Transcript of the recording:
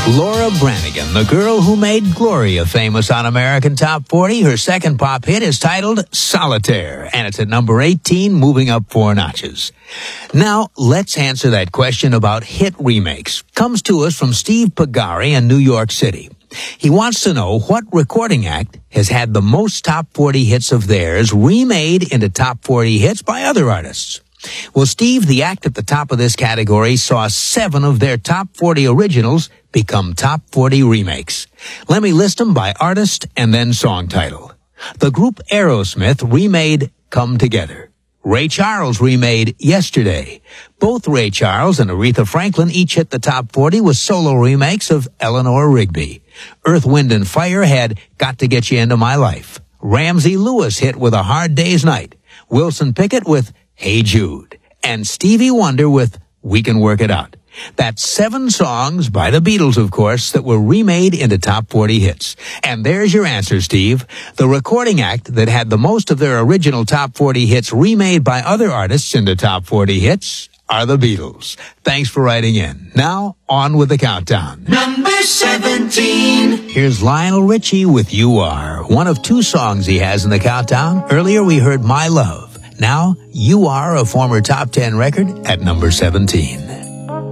Laura Branigan, the girl who made Gloria famous on American Top 40. Her second pop hit is titled Solitaire, and it's at number 18, moving up 4 notches. Now, let's answer that question about hit remakes. Comes to us from Steve Pagari in New York City. He wants to know what recording act has had the most top 40 hits of theirs remade into top 40 hits by other artists. Well, Steve, the act at the top of this category saw 7 of their top 40 originals become top 40 remakes. Let me list them by artist and then song title. The group Aerosmith remade Come Together. Ray Charles remade Yesterday. Both Ray Charles and Aretha Franklin each hit the top 40 with solo remakes of Eleanor Rigby. Earth, Wind & Fire had Got to Get You Into My Life. Ramsey Lewis hit with A Hard Day's Night. Wilson Pickett with Hey Jude. And Stevie Wonder with We Can Work It Out. That's 7 songs by the Beatles, of course, that were remade into top 40 hits. And there's your answer, Steve. The recording act that had the most of their original top 40 hits remade by other artists into top 40 hits are the Beatles. Thanks for writing in. Now, on with the countdown. Number 17. Here's Lionel Richie with You Are, one of 2 songs he has in the countdown. Earlier we heard My Love. Now, You Are, a former top 10 record, at number 17.